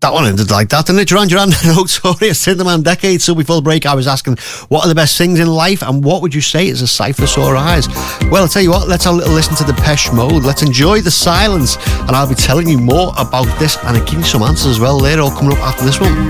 That one ended like that, didn't it? Duran Duran, Notorious Tinderman decade. So before the break, I was asking, what are the best things in life, and what would you say is a sight for sore eyes? Well, I'll tell you what, let's have a little listen to Depeche Mode. Let's enjoy the silence, and I'll be telling you more about this and giving you some answers as well later, all coming up after this one.